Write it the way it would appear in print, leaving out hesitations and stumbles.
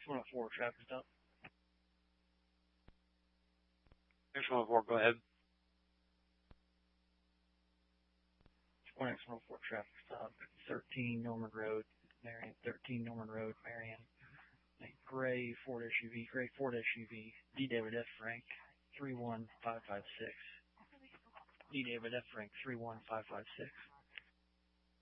104, traffic stop. 104, go ahead. 104, traffic stop. 13 Norman Road, Marion. 13 Norman Road, Marion. A gray Ford SUV, D. David F. Frank, 31556. D. David F. Frank, 31556.